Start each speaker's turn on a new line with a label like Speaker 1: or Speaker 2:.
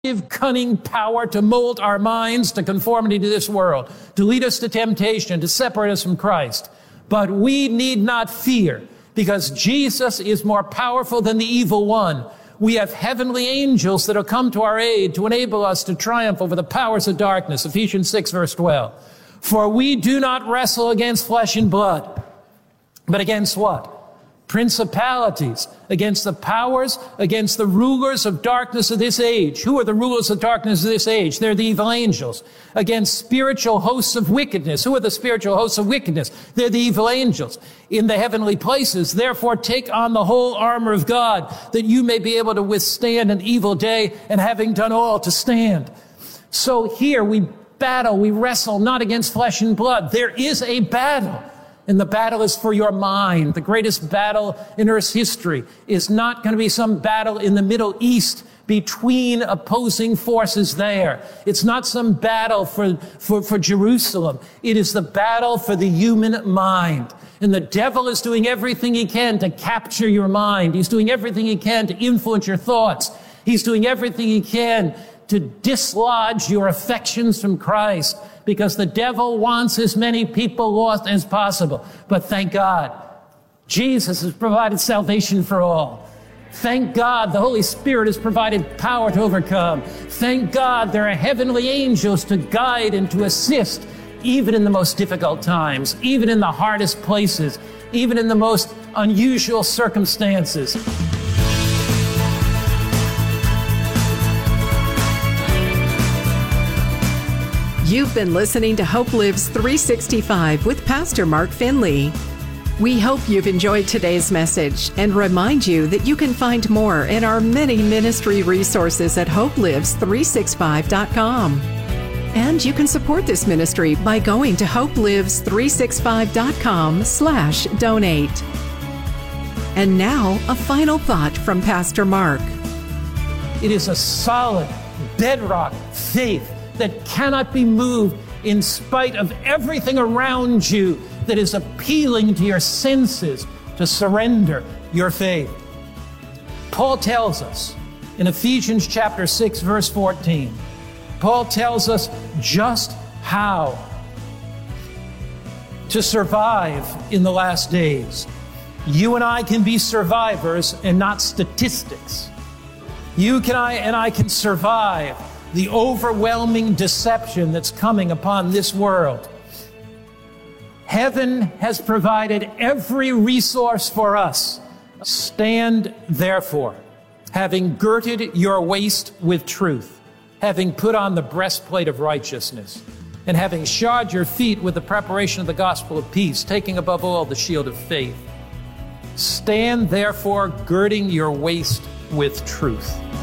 Speaker 1: cunning power to mold our minds to conformity to this world, to lead us to temptation, to separate us from Christ. But we need not fear, because Jesus is more powerful than the evil one. We have heavenly angels that will come to our aid to enable us to triumph over the powers of darkness. Ephesians 6, verse 12. For we do not wrestle against flesh and blood, but against what? Principalities, against the powers, against the rulers of darkness of this age. Who are the rulers of darkness of this age? They're the evil angels. Against spiritual hosts of wickedness. Who are the spiritual hosts of wickedness? They're the evil angels in the heavenly places. Therefore, take on the whole armor of God, that you may be able to withstand an evil day, and having done all, to stand. So here we battle, we wrestle not against flesh and blood. There is a battle. And the battle is for your mind. The greatest battle in Earth's history is not going to be some battle in the Middle East between opposing forces there. It's not some battle for Jerusalem. It is the battle for the human mind. And the devil is doing everything he can to capture your mind. He's doing everything he can to influence your thoughts. He's doing everything he can to dislodge your affections from Christ, because the devil wants as many people lost as possible. But thank God, Jesus has provided salvation for all. Thank God, the Holy Spirit has provided power to overcome. Thank God, there are heavenly angels to guide and to assist, even in the most difficult times, even in the hardest places, even in the most unusual circumstances.
Speaker 2: You've been listening to Hope Lives 365 with Pastor Mark Finley. We hope you've enjoyed today's message and remind you that you can find more in our many ministry resources at hopelives365.com. And you can support this ministry by going to hopelives365.com/donate. And now, a final thought from Pastor Mark.
Speaker 1: It is a solid bedrock faith that cannot be moved in spite of everything around you that is appealing to your senses to surrender your faith. Paul tells us in Ephesians chapter 6, verse 14, Paul tells us just how to survive in the last days. You and I can be survivors and not statistics. You and I can survive the overwhelming deception that's coming upon this world. Heaven has provided every resource for us. Stand therefore, having girded your waist with truth, having put on the breastplate of righteousness, and having shod your feet with the preparation of the gospel of peace, taking above all the shield of faith. Stand therefore, girding your waist with truth.